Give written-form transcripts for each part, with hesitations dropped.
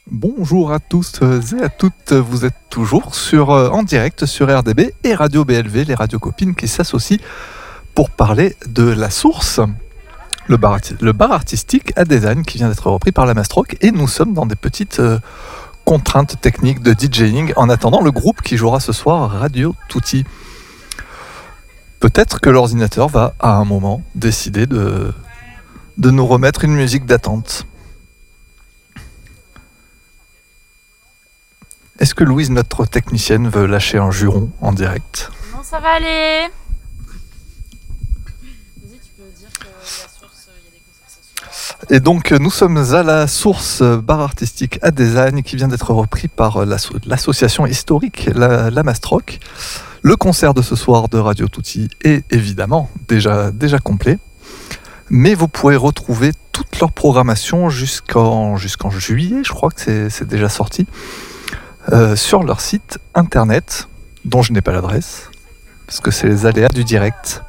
Bonjour à tous et à toutes, vous êtes toujours en direct sur RDB et Radio BLV, les radios copines qui s'associent pour parler de La Source, le bar artistique à Dézagne qui vient d'être repris par la Mastroc, et nous sommes dans des petites contraintes techniques de DJing en attendant le groupe qui jouera ce soir, Radio Tutti. Peut-être que l'ordinateur va à un moment décider de nous remettre une musique d'attente. Est-ce que Louise, notre technicienne, veut lâcher un juron en direct ? Non, ça va aller. Vas-y, tu peux dire que La Source, il y a des concerts ce soir. Et donc, nous sommes à La Source, bar artistique à Dézagne, qui vient d'être repris par l'association historique La Mastroc. Le concert de ce soir de Radio Tutti est évidemment déjà complet. Mais vous pourrez retrouver toute leur programmation jusqu'en juillet, je crois que c'est déjà sorti. Sur leur site internet, dont je n'ai pas l'adresse, parce que c'est les aléas du direct.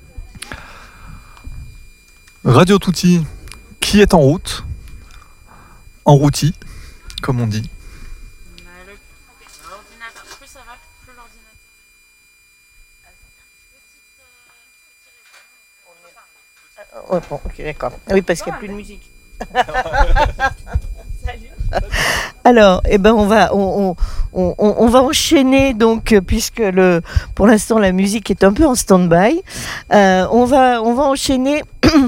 Radio Tutti, qui est en route, en routis, comme on dit. L'ordinateur, plus ça va, plus l'ordinateur. Oh, bon, ok, d'accord. Oui, parce qu'il n'y a plus de musique. Alors, on va enchaîner donc, puisque pour l'instant la musique est un peu en stand-by. On va enchaîner.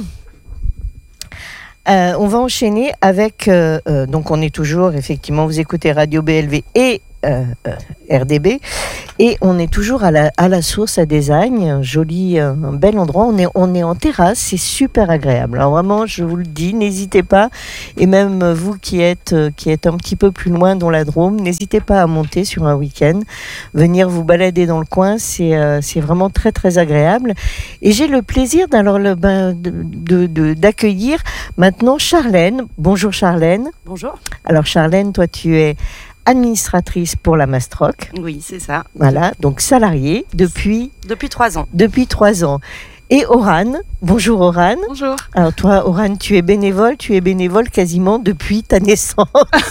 On va enchaîner avec. Donc, on est toujours effectivement. Vous écoutez Radio BLV et RDB, et on est toujours à la Source à Dézagne, un bel endroit. On est en terrasse, c'est super agréable. Alors vraiment, je vous le dis, n'hésitez pas, et même vous qui êtes un petit peu plus loin dans la Drôme, n'hésitez pas à monter sur un week-end, venir vous balader dans le coin, c'est vraiment très très agréable. Et j'ai le plaisir d'accueillir maintenant Charlène. Bonjour Charlène. Bonjour. Alors Charlène, toi tu es administratrice pour la Mastroc. Oui, c'est ça. Voilà, donc salariée depuis 3 ans. Depuis 3 ans. Et Orane, bonjour Orane. Bonjour. Alors toi Orane, tu es bénévole quasiment depuis ta naissance.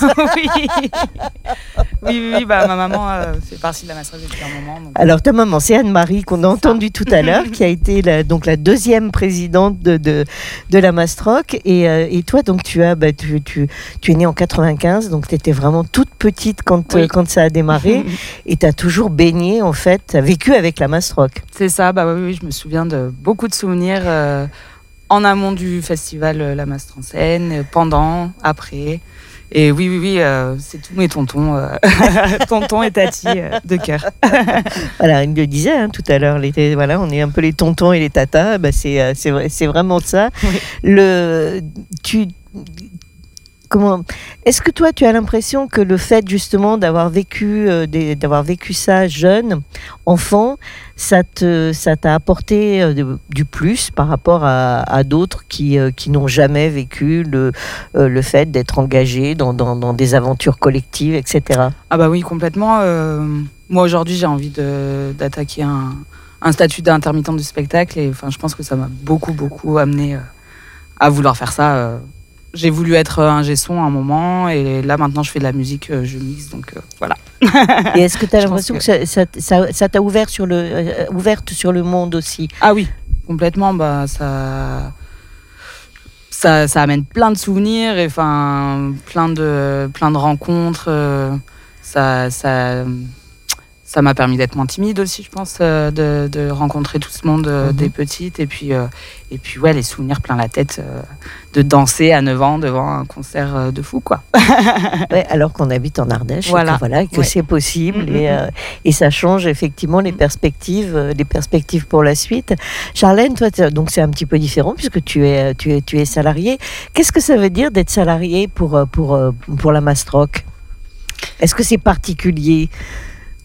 oui, ma maman fait partie de la Mastroc depuis un moment. Donc... Alors ta maman, c'est Anne-Marie qu'on a entendue tout à l'heure, qui a été la deuxième présidente de la Mastroc. Et toi, donc tu es née en 95, donc tu étais vraiment toute petite quand ça a démarré. Et tu as toujours baigné, en fait, tu as vécu avec la Mastroc. C'est ça, oui, je me souviens de beaucoup de souvenirs en amont du festival La Mastre en scène, pendant, après. Et oui, c'est tous mes tontons, tontons et tatis de cœur. Voilà, il me le disait tout à l'heure, on est un peu les tontons et les tatas, c'est vraiment ça. Oui. Est-ce que toi, tu as l'impression que le fait justement d'avoir vécu ça jeune, enfant, ça t'a apporté du plus par rapport à d'autres qui n'ont jamais vécu le fait d'être engagé dans des aventures collectives, etc. Ah bah oui, complètement. Moi, aujourd'hui, j'ai envie d'attaquer un statut d'intermittente du spectacle, et je pense que ça m'a beaucoup amené à vouloir faire ça. J'ai voulu être ingé son à un moment, et là maintenant je fais de la musique, je mixe, donc voilà. Et est-ce que tu as l'impression que ça t'a ouverte sur le monde aussi ? Ah oui, complètement. Ça amène plein de souvenirs, et plein de rencontres. Ça m'a permis d'être moins timide aussi, je pense, de rencontrer tout ce monde des petites. Et puis les souvenirs plein la tête de danser à 9 ans devant un concert de fou, quoi. Ouais, alors qu'on habite en Ardèche, que c'est possible. Et ça change effectivement les perspectives pour la suite. Charlène, toi, donc c'est un petit peu différent puisque tu es salariée. Qu'est-ce que ça veut dire d'être salariée pour la Mastroc ? Est-ce que c'est particulier ?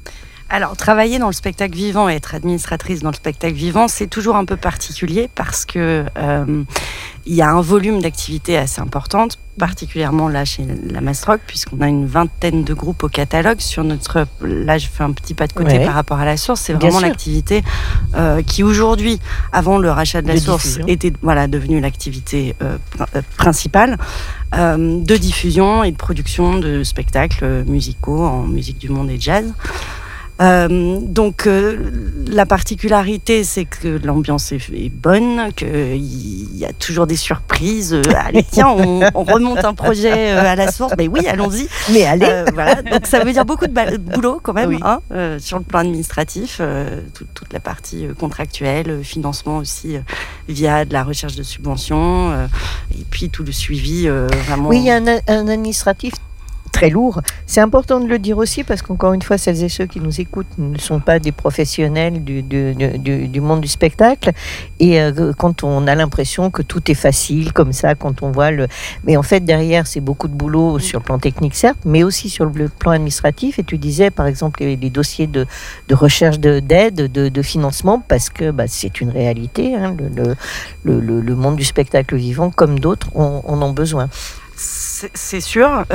Alors, travailler dans le spectacle vivant et être administratrice dans le spectacle vivant, c'est toujours un peu particulier parce que il y a un volume d'activités assez importante, particulièrement là chez la Mastroc, puisqu'on a une vingtaine de groupes au catalogue. Là, je fais un petit pas de côté par rapport à la source. C'est vraiment l'activité qui aujourd'hui, avant le rachat de la source, était devenue l'activité principale de diffusion et de production de spectacles musicaux en musique du monde et jazz. Donc la particularité, c'est que l'ambiance est bonne, qu'il y a toujours des surprises. Allez, tiens, on remonte un projet à la source. Mais oui, allons-y. Mais allez. Voilà. Donc ça veut dire beaucoup de boulot quand même, sur le plan administratif, toute la partie contractuelle, financement aussi via de la recherche de subventions, et puis tout le suivi vraiment. Oui, il y a un administratif très lourd. C'est important de le dire aussi parce qu'encore une fois, celles et ceux qui nous écoutent ne sont pas des professionnels du monde du spectacle. Et quand on a l'impression que tout est facile comme ça, quand on voit Mais en fait, derrière, c'est beaucoup de boulot sur le plan technique, certes, mais aussi sur le plan administratif. Et tu disais, par exemple, les dossiers de recherche d'aide, de financement, parce que c'est une réalité. Hein, le monde du spectacle vivant, comme d'autres, on en a besoin. C'est sûr.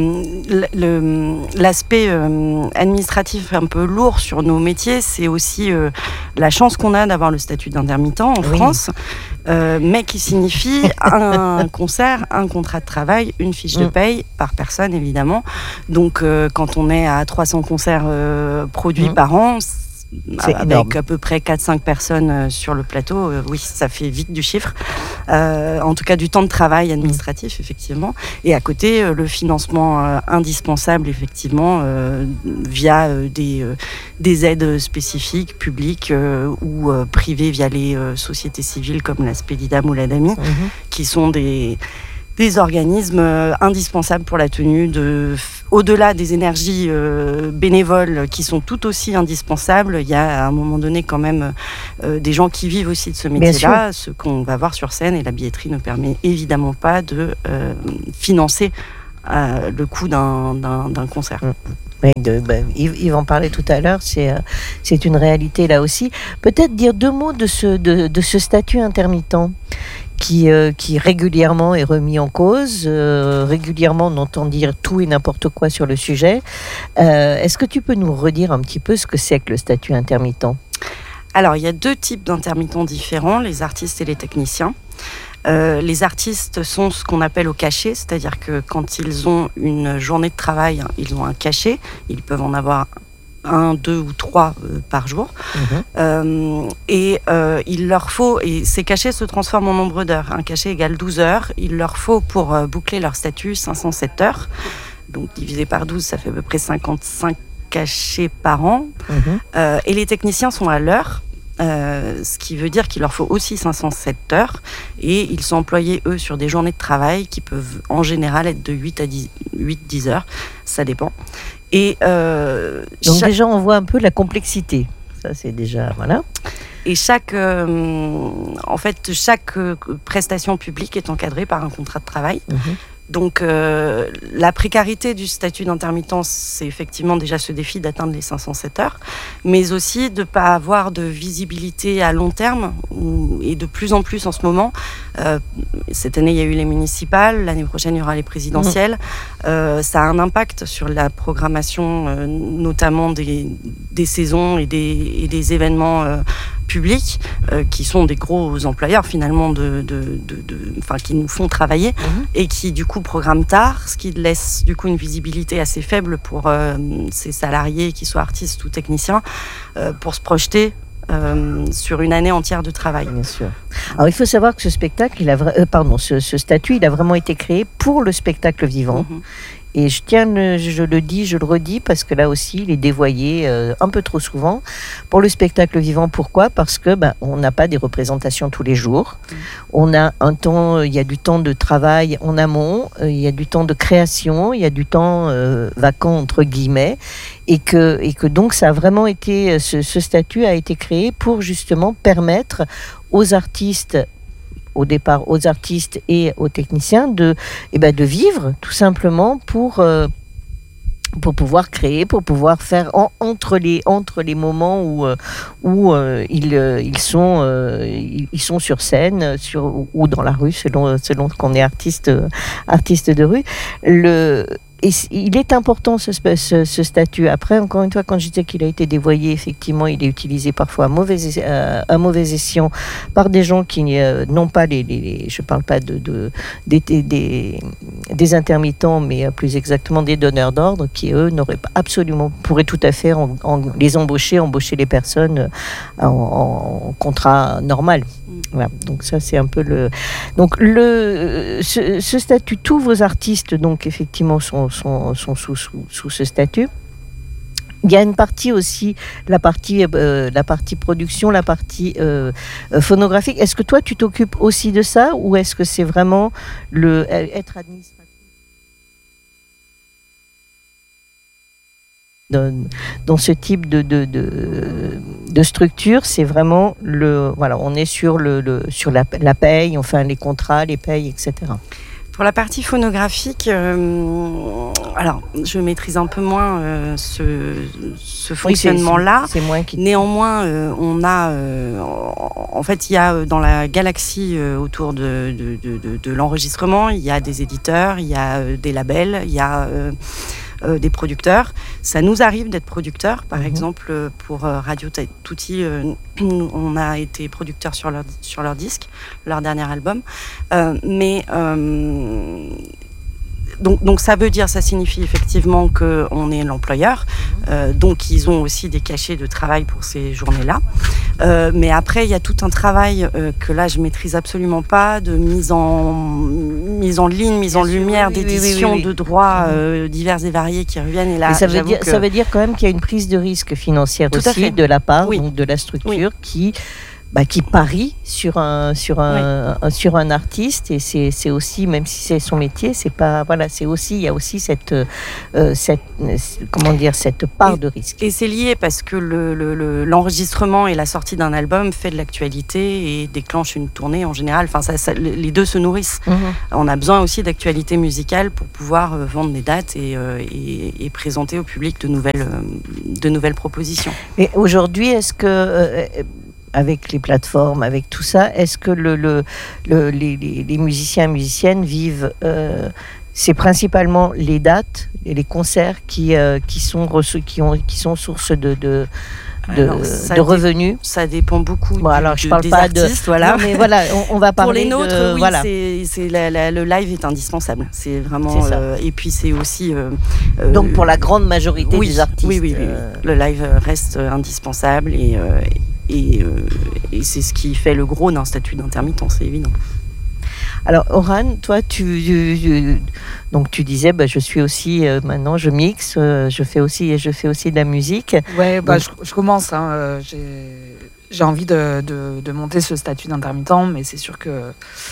L'aspect administratif un peu lourd sur nos métiers, c'est aussi la chance qu'on a d'avoir le statut d'intermittent en France, mais qui signifie un concert, un contrat de travail, une fiche de paye par personne, évidemment. Donc, quand on est à 300 concerts produits par an, avec à peu près 4-5 personnes sur le plateau, oui, ça fait vite du chiffre. En tout cas, du temps de travail administratif, effectivement. Et à côté, le financement indispensable, effectivement, via des aides spécifiques, publiques ou privées via les sociétés civiles comme la Spedidam ou l'Adami, qui sont des organismes indispensables pour la tenue au-delà des énergies bénévoles qui sont tout aussi indispensables. Il y a à un moment donné quand même des gens qui vivent aussi de ce métier-là, ce qu'on va voir sur scène, et la billetterie ne permet évidemment pas de financer le coût d'un concert. Yves va en parler tout à l'heure, c'est une réalité là aussi. Peut-être dire 2 mots de ce statut intermittent qui régulièrement est remis en cause. Régulièrement, on entend dire tout et n'importe quoi sur le sujet. Est-ce que tu peux nous redire un petit peu ce que c'est que le statut intermittent ? Alors, il y a 2 types d'intermittents différents, les artistes et les techniciens. Les artistes sont ce qu'on appelle au cachet, c'est-à-dire que quand ils ont une journée de travail, ils ont un cachet. Ils peuvent en avoir 1, 2 ou 3 par jour. Il leur faut, et ces cachets se transforment en nombre d'heures. Un cachet égale 12 heures. Il leur faut, pour boucler leur statut, 507 heures. Donc divisé par 12, ça fait à peu près 55 cachets par an. Et les techniciens sont à l'heure. Ce qui veut dire qu'il leur faut aussi 507 heures, et ils sont employés, eux, sur des journées de travail qui peuvent en général être de 8-10 heures, ça dépend. Et donc déjà on voit un peu la complexité, ça c'est déjà, voilà. Et chaque prestation publique est encadrée par un contrat de travail. Donc la précarité du statut d'intermittent, c'est effectivement déjà ce défi d'atteindre les 507 heures, mais aussi de ne pas avoir de visibilité à long terme, et de plus en plus en ce moment. Cette année, il y a eu les municipales, l'année prochaine, il y aura les présidentielles. Ça a un impact sur la programmation, notamment des saisons et des événements publics, qui sont des gros employeurs finalement qui nous font travailler, et qui du coup programment tard, ce qui laisse du coup une visibilité assez faible pour ces salariés, qu'ils soient artistes ou techniciens, pour se projeter sur une année entière de travail. Bien sûr. Alors il faut savoir que ce spectacle, ce statut, il a vraiment été créé pour le spectacle vivant. Et je le dis, je le redis, parce que là aussi, il est dévoyé un peu trop souvent. Pour le spectacle vivant, pourquoi ? Parce que on n'a pas des représentations tous les jours. On a il y a du temps de travail en amont, il y a du temps de création, il y a du temps vacant entre guillemets, et que donc ça a vraiment été, ce statut a été créé pour justement permettre aux artistes, au départ aux artistes et aux techniciens de vivre tout simplement pour pour pouvoir créer, pour pouvoir faire entre les moments où ils sont sur scène, ou dans la rue, selon qu'on est artiste de rue. Et il est important ce statut. Après, encore une fois, quand je disais qu'il a été dévoyé, effectivement, il est utilisé parfois à mauvais escient par des gens qui n'ont pas je ne parle pas des intermittents, mais plus exactement des donneurs d'ordre, qui eux pourraient tout à fait embaucher les personnes en contrat normal. Voilà. Donc ça, c'est un peu ce statut. Tous vos artistes, donc effectivement, sont sous ce statut. Il y a une partie aussi, la partie production, la partie phonographique. Est-ce que toi, tu t'occupes aussi de ça, ou est-ce que c'est vraiment être administratif dans ce type de structure? C'est vraiment on est sur la paye, enfin les contrats, les payes, etc. Pour la partie phonographique, alors je maîtrise un peu moins ce fonctionnement-là. C'est moins qui... Néanmoins, on a, en fait, il y a dans la galaxie autour de l'enregistrement, il y a des éditeurs, il y a des labels, il y a des producteurs. Ça nous arrive d'être producteurs. Par exemple, pour Radio Tutti, on a été producteurs sur leur disque, leur dernier album. Donc ça signifie effectivement qu'on est l'employeur. Donc ils ont aussi des cachets de travail pour ces journées-là. Mais après, il y a tout un travail que là, je maîtrise absolument pas, de mise en ligne, mise en lumière, d'édition, de droits divers et variés qui reviennent. Et là, ça veut dire quand même qu'il y a une prise de risque financière tout aussi de la part donc, de la structure qui parie sur un artiste, et c'est aussi, même si c'est son métier, c'est pas, c'est aussi, il y a aussi cette part de risque. Et c'est lié parce que l'enregistrement et la sortie d'un album fait de l'actualité et déclenche une tournée en général. Enfin, les deux se nourrissent. On a besoin aussi d'actualité musicale pour pouvoir vendre des dates et présenter au public de nouvelles propositions. Et aujourd'hui, est-ce que avec les plateformes, avec tout ça, est-ce que les musiciens et musiciennes vivent... c'est principalement les dates et les concerts qui sont source de revenus. Ça dépend beaucoup je parle des pas artistes. Voilà. Non, mais on va parler pour les nôtres, le live est indispensable. C'est vraiment. C'est ça. Et puis c'est aussi. Donc pour la grande majorité des artistes. Oui. Le live reste indispensable et c'est ce qui fait le gros d'un statut d'intermittent, c'est évident. Alors, Oran, toi, tu disais, je suis aussi, maintenant, je mixe, je fais aussi de la musique. Ouais, je commence. J'ai envie de monter ce statut d'intermittent, mais c'est sûr que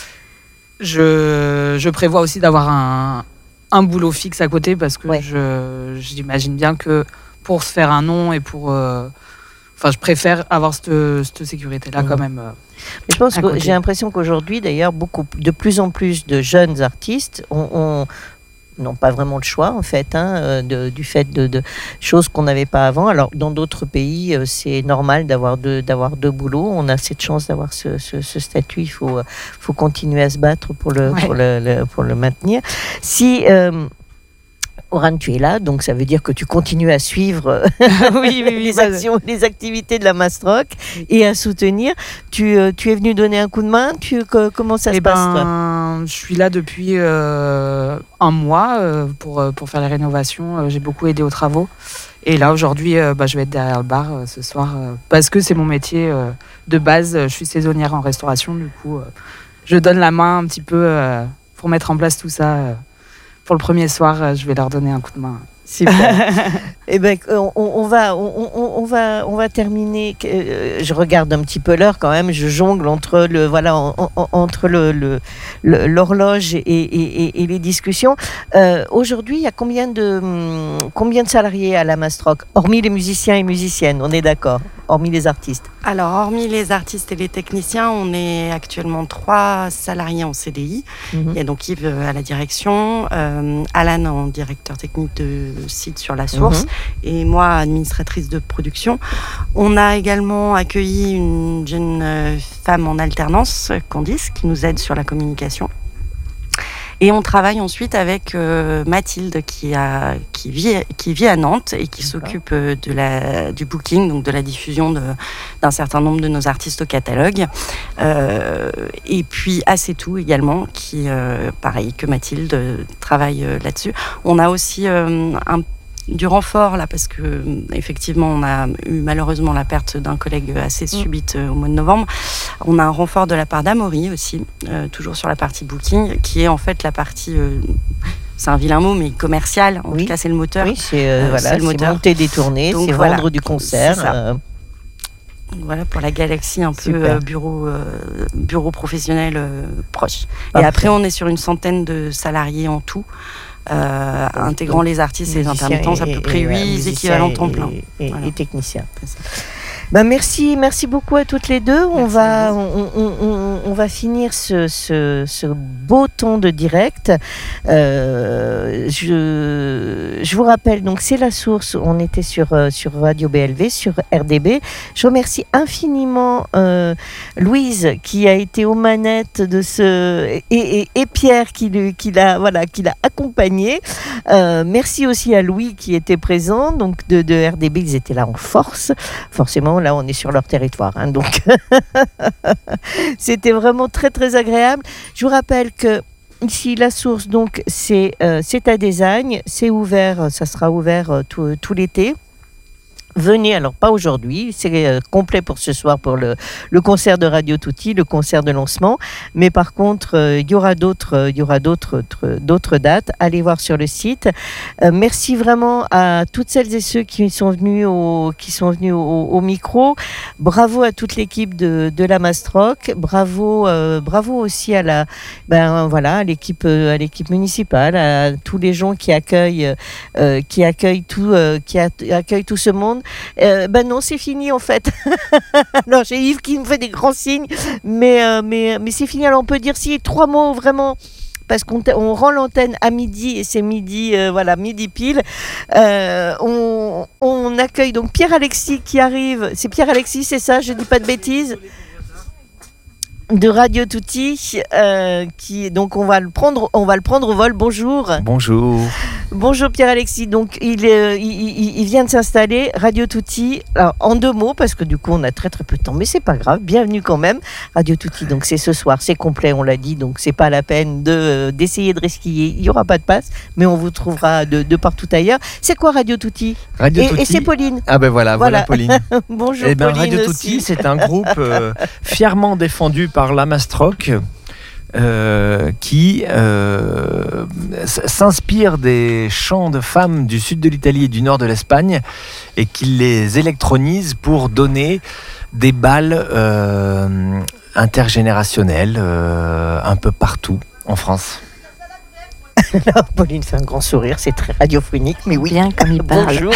je prévois aussi d'avoir un boulot fixe à côté, parce que j'imagine bien que pour se faire un nom et pour... je préfère avoir cette sécurité-là quand même. Mais je pense que j'ai l'impression qu'aujourd'hui, d'ailleurs, de plus en plus de jeunes artistes n'ont pas vraiment le choix, en fait, du fait de choses qu'on n'avait pas avant. Alors, dans d'autres pays, c'est normal d'avoir deux boulots. On a cette chance d'avoir ce statut. Il faut continuer à se battre pour le maintenir. Si... Oran, tu es là, donc ça veut dire que tu continues à suivre les activités de la Mastrock et à soutenir. Tu es venu donner un coup de main. Comment ça se passe, toi ? Je suis là depuis un mois pour faire les rénovations. J'ai beaucoup aidé aux travaux. Et là, aujourd'hui, je vais être derrière le bar ce soir parce que c'est mon métier de base. Je suis saisonnière en restauration. Du coup, je donne la main un petit peu pour mettre en place tout ça. Pour le premier soir, je vais leur donner un coup de main. Super. Eh ben, on va terminer. Je regarde un petit peu l'heure quand même. Je jongle entre l'horloge et les discussions. Aujourd'hui, il y a combien de salariés à la Mastrock, hormis les musiciens et musiciennes, on est d'accord? hormis les artistes? Alors, hormis les artistes et les techniciens, on est actuellement 3 salariés en CDI. Il y a donc Yves à la direction, Alan en directeur technique de site sur la source et moi administratrice de production. On a également accueilli une jeune femme en alternance, Candice, qui nous aide sur la communication. Et on travaille ensuite avec Mathilde qui vit à Nantes et qui s'occupe du booking, donc de la diffusion d'un certain nombre de nos artistes au catalogue. Et puis Assetou également, qui, pareil que Mathilde, travaille là-dessus. On a aussi du renfort là parce que effectivement on a eu malheureusement la perte d'un collègue assez subite au mois de novembre. On a un renfort de la part d'Amaury aussi, toujours sur la partie booking, qui est en fait la partie c'est un vilain mot mais commercial, en tout cas c'est le moteur. Oui, c'est le moteur. Monter des tournées, c'est vendre du concert. Voilà pour la galaxie un peu bureau professionnel proche. Parfait. Et après on est sur une centaine de salariés en tout. Intégrant les artistes et les intermittents, à peu près 8 équivalents temps plein. Et techniciens. Ben merci beaucoup à toutes les deux. On va finir ce beau temps de direct. Je vous rappelle, donc c'est la source. On était sur Radio BLV, sur RDB. Je remercie infiniment Louise qui a été aux manettes de et Pierre qui l'a accompagné. Merci aussi à Louis qui était présent, donc de RDB. Ils étaient là en force. Forcément, là, on est sur leur territoire. Donc, c'était vraiment très, très agréable. Je vous rappelle que ici, la source, donc, c'est à Désagne. C'est ouvert, ça sera ouvert tout l'été. Venez, alors pas aujourd'hui, c'est complet pour ce soir pour le concert de Radio Tutti, le concert de lancement, mais par contre il y aura d'autres dates. Allez voir sur le site. Merci vraiment à toutes celles et ceux qui sont venus au micro. Bravo à toute l'équipe de la Mastroc. Bravo aussi à l'équipe municipale, à tous les gens qui accueillent tout ce monde. Non, c'est fini en fait. Alors j'ai Yves qui me fait des grands signes, mais c'est fini. Alors on peut dire 3 mots vraiment, parce qu'on rend l'antenne à midi et c'est midi pile. On accueille donc Pierre-Alexis qui arrive. C'est Pierre-Alexis, c'est ça, je dis pas de bêtises, de Radio Tutti, donc on va le prendre au vol. Bonjour. Bonjour Pierre-Alexis. Donc il vient de s'installer. Radio Tutti. Alors, en 2 mots parce que du coup on a très très peu de temps, mais c'est pas grave. Bienvenue quand même. Radio Tutti. Donc c'est ce soir, c'est complet, on l'a dit. Donc c'est pas la peine d'essayer de resquiller. Il y aura pas de passe, mais on vous trouvera de partout ailleurs. C'est quoi Radio Tutti? Et c'est Pauline. Ah ben voilà Pauline. Bonjour Pauline. Radio Tutti, c'est un groupe fièrement défendu par la Mastroc. Qui s'inspire des chants de femmes du sud de l'Italie et du nord de l'Espagne et qui les électronise pour donner des balles intergénérationnelles un peu partout en France. Alors, Pauline fait un grand sourire, c'est très radiophonique, mais oui. Bien comme il parle. Bonjour.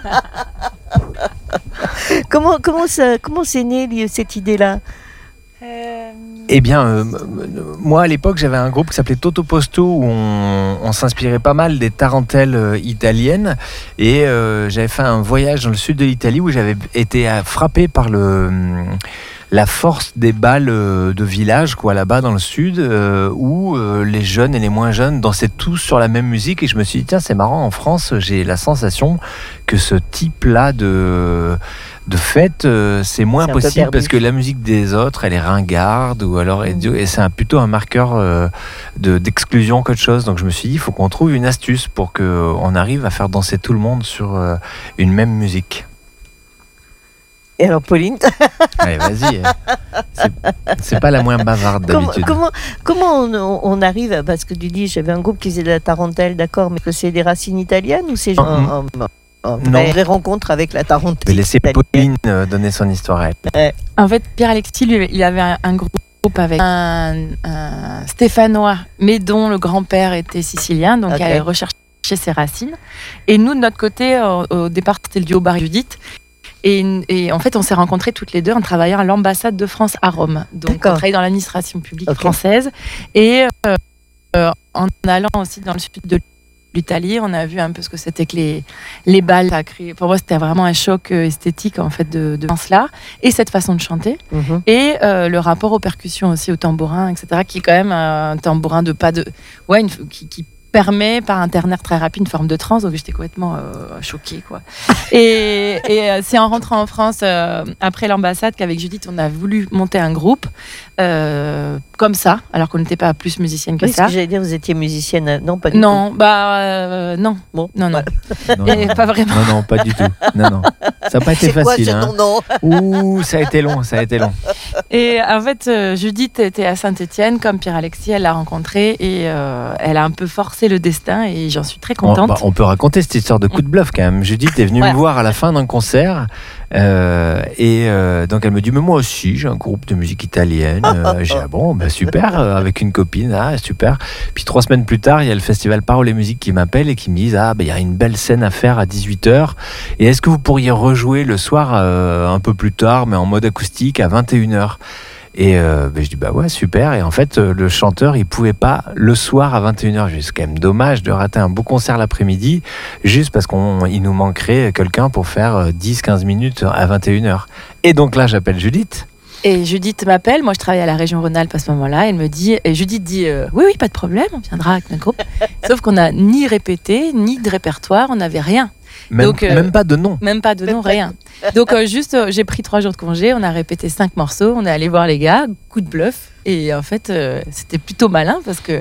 Comment c'est né cette idée-là? Eh bien, moi à l'époque j'avais un groupe qui s'appelait Toto Posto où on s'inspirait pas mal des tarentelles italiennes et j'avais fait un voyage dans le sud de l'Italie où j'avais été frappé par la force des balles de village là-bas dans le sud où les jeunes et les moins jeunes dansaient tous sur la même musique et je me suis dit tiens c'est marrant, en France j'ai la sensation que ce type-là de fait, c'est moins possible parce que la musique des autres, elle est ringarde ou alors et c'est plutôt un marqueur d'exclusion qu'autre chose. Donc je me suis dit, il faut qu'on trouve une astuce pour qu'on arrive à faire danser tout le monde sur une même musique. Et alors Pauline? Allez, vas-y. C'est pas la moins bavarde d'habitude. Comment on arrive, parce que tu dis, j'avais un groupe qui faisait de la tarentelle, d'accord, mais que c'est des racines italiennes ou c'est genre... Une vraie rencontre avec la tarentelle. Je vais laisser Pauline donner son histoire. En fait, Pierre-Alexis, lui, il avait un groupe avec un Stéphanois, mais dont le grand-père était sicilien, donc il a recherché ses racines. Et nous, de notre côté, au départ, c'était le duo Barry Judith. Et en fait, on s'est rencontrés toutes les deux en travaillant à l'ambassade de France à Rome. Donc, D'accord. on travaillait dans l'administration publique Ok. française. Et en allant aussi dans le sud de l'Italie, on a vu un peu ce que c'était que les balles. Ça a créé, pour moi, c'était vraiment un choc esthétique en fait de cela et cette façon de chanter Mhm. et le rapport aux percussions aussi, au tambourin, etc. Qui est quand même un tambourin de pas de, ouais, qui permet par un ternaire très rapide une forme de transe. Donc j'étais complètement choquée, quoi. Et c'est en rentrant en France après l'ambassade qu'avec Judith on a voulu monter un groupe comme ça, alors qu'on n'était pas plus musicienne que Oui, ce ça. que j'allais dire, vous étiez musicienne. Non, pas du tout. Non, non. Bon, Non, non. Non, Et non. pas vraiment. Non, non, pas du tout. Non, non. Ça n'a pas été C'est quoi facile. ce Hein. non? Ouh, ça a été long, ça a été long. Et en fait, Judith était à Saint-Étienne, comme Pierre-Alexis, elle l'a rencontré et elle a un peu forcé le destin et j'en suis très contente. On peut raconter cette histoire de coup de bluff quand même. Judith est venue Voilà. me voir à la fin d'un concert donc elle me dit mais moi aussi j'ai un groupe de musique italienne. J'ai dit, ah bon bah super avec une copine, ah super. Puis 3 semaines plus tard il y a le festival Parole et Musique qui m'appelle et qui me disent ah bah il y a une belle scène à faire à 18h et est-ce que vous pourriez rejouer le soir un peu plus tard mais en mode acoustique à 21h. Et je dis bah ouais super, et en fait le chanteur il pouvait pas le soir à 21h. C'est quand même dommage de rater un beau concert l'après-midi juste parce qu'il nous manquerait quelqu'un pour faire 10-15 minutes à 21h. Et donc là j'appelle Judith. Et Judith m'appelle, moi je travaillais à la région Rhône-Alpes à ce moment-là, elle me dit, et Judith dit oui pas de problème, on viendra avec notre groupe. Sauf qu'on n'a ni répété, ni de répertoire, on n'avait rien. Même, Donc, même pas de nom. Même pas de nom, rien. Donc juste, j'ai pris 3 jours de congé, on a répété 5 morceaux, on est allé voir les gars, coup de bluff. Et en fait, c'était plutôt malin parce que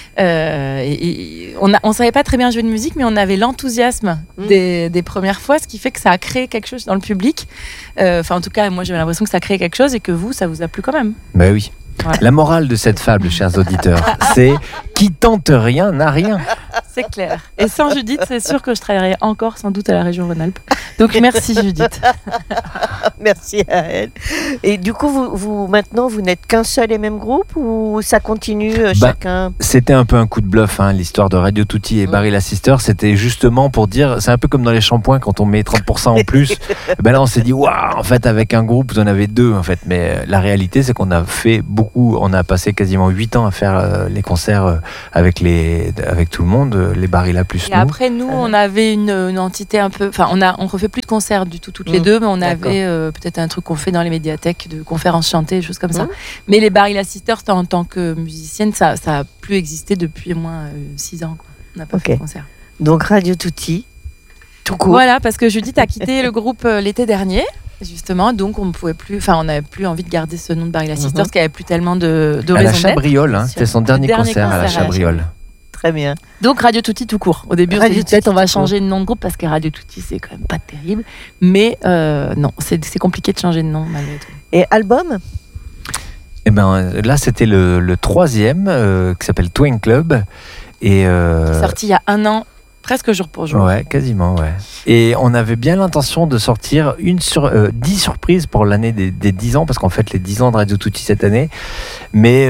on savait pas très bien jouer de musique, mais on avait l'enthousiasme des premières fois, ce qui fait que ça a créé quelque chose dans le public. Enfin, en tout cas, moi j'avais l'impression que ça a créé quelque chose et que vous, ça vous a plu quand même. Bah oui. Voilà. La morale de cette fable, chers auditeurs, c'est qui tente rien n'a rien. C'est clair. Et sans Judith, c'est sûr que je travaillerais encore sans doute à la région Rhône-Alpes. Donc merci Judith. Merci à elle. Et du coup, vous maintenant, vous n'êtes qu'un seul et même groupe ou ça continue chacun? C'était un peu un coup de bluff, hein, l'histoire de Radio Tutti et Barry la Sister. C'était justement pour dire, c'est un peu comme dans les shampoings quand on met 30% en plus. Ben là, on s'est dit, waouh, en fait, avec un groupe, vous en avez 2, en fait. Mais la réalité, c'est qu'on a fait beaucoup, on a passé quasiment 8 ans à faire les concerts avec tout le monde, les Barry la plus Et nous. après, nous, on avait une entité un peu. Enfin, on refait plus de concerts du tout, toutes les deux, mais on avait peut-être un truc qu'on fait dans les médiathèques de conférences chantées, des choses comme ça. Mais les Barry la Sister, en tant que musicienne, ça a plus existé depuis au moins 6 ans, quoi. On n'a pas fait de concert. Donc Radio Tutti, tout court. Voilà, parce que Judith a quitté le groupe l'été dernier. Justement, donc on n'avait plus envie de garder ce nom de Barry la Sister, parce qu'il n'y avait plus tellement de à raison la d'être. Chabriole, hein, c'était son dernier concert à la concert à la Chabriole. Très bien. Donc Radio Tutti tout court. Au début, on s'est Radio dit peut-être on va Tutti tout changer de nom de groupe parce que Radio Tutti c'est quand même pas terrible. Mais non, c'est compliqué de changer de nom malgré tout. Et album? Et ben là, c'était le 3e qui s'appelle Twin Club. Et Sorti il y a 1 an, presque jour pour jour. ouais, quasiment, ouais. Et on avait bien l'intention de sortir 10 surprises pour l'année des 10 ans, parce qu'en fait, les 10 ans de Radio Tutti cette année. Mais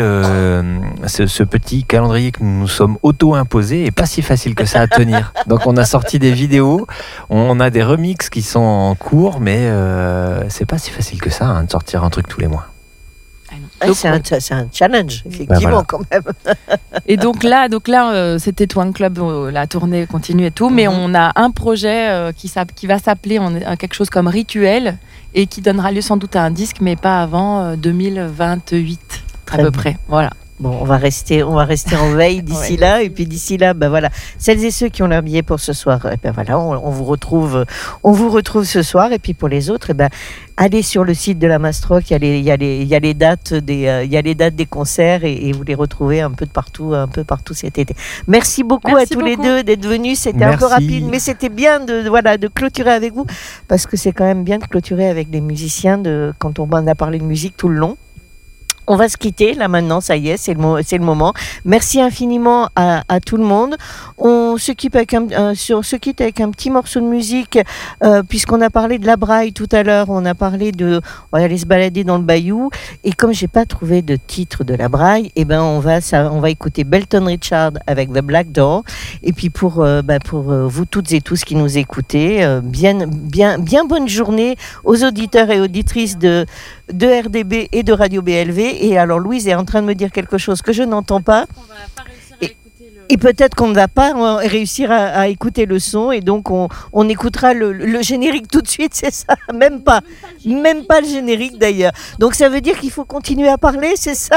ce petit calendrier que nous nous sommes auto-imposés est pas si facile que ça à tenir. Donc, on a sorti des vidéos, on a des remixes qui sont en cours, mais c'est pas si facile que ça hein, de sortir un truc tous les mois. Donc, c'est un challenge, effectivement, voilà. quand même. Et donc là, c'était Twang Club, la tournée continue et tout, mais on a un projet qui va s'appeler quelque chose comme Rituel et qui donnera lieu sans doute à un disque, mais pas avant 2028 à peu près. Voilà. Bon, on va rester en veille d'ici là, et puis d'ici là, ben voilà, celles et ceux qui ont leur billet pour ce soir, ben voilà, on vous retrouve ce soir, et puis pour les autres, ben allez sur le site de la Mastroc, il y a les dates des concerts et vous les retrouvez un peu partout cet été. Merci beaucoup à tous les deux d'être venus. C'était un peu rapide, mais c'était bien de clôturer avec vous, parce que c'est quand même bien de clôturer avec des musiciens quand on a parlé de musique tout le long. On va se quitter là maintenant, ça y est, c'est le moment. Merci infiniment à tout le monde. On se quitte avec un petit morceau de musique, puisqu'on a parlé de la braille tout à l'heure. On va aller se balader dans le bayou. Et comme j'ai pas trouvé de titre de la braille, on va écouter Belton Richard avec The Black Door. Et puis pour vous toutes et tous qui nous écoutez, bien bonne journée aux auditeurs et auditrices de RDB et de Radio BLV. Et alors Louise est en train de me dire quelque chose que je n'entends pas. Et peut-être qu'on ne va pas réussir à écouter le son. Et donc on écoutera le générique tout de suite, c'est ça? Même pas le générique d'ailleurs. Donc ça veut dire qu'il faut continuer à parler, c'est ça?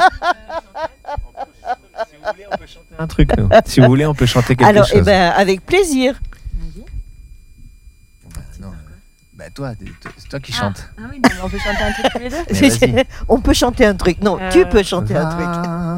Si vous voulez, on peut chanter un truc, nous. Si vous voulez, on peut chanter quelque chose. Alors, avec plaisir. Toi, c'est toi qui chantes. Ah oui, non, mais on peut chanter un truc tous les deux. Mais vas-y. On peut chanter un truc. Non, tu peux chanter un truc.